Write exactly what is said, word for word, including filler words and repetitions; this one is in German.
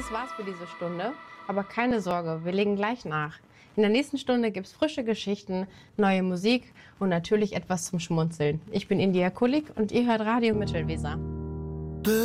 das war's für diese Stunde. Aber keine Sorge, wir legen gleich nach. In der nächsten Stunde gibt's frische Geschichten, neue Musik und natürlich etwas zum Schmunzeln. Ich bin India Kulik und ihr hört Radio Mittelweser.